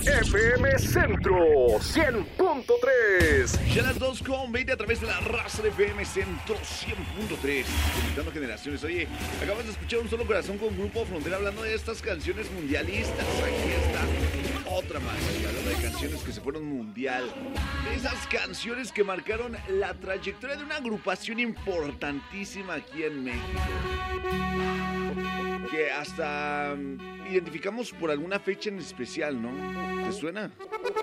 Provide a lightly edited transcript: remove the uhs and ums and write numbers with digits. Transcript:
FM Centro 100.3. Ya las 2:20 a través de la raza de FM Centro 100.3. Conectando generaciones. Oye, acabas de escuchar Un Solo Corazón con Grupo Frontera hablando de estas canciones mundialistas. Aquí está otra más, hablando de canciones que se fueron mundial. De esas canciones que marcaron la trayectoria de una agrupación importantísima aquí en México. Que hasta identificamos por alguna fecha en especial, ¿no? ¿Te suena?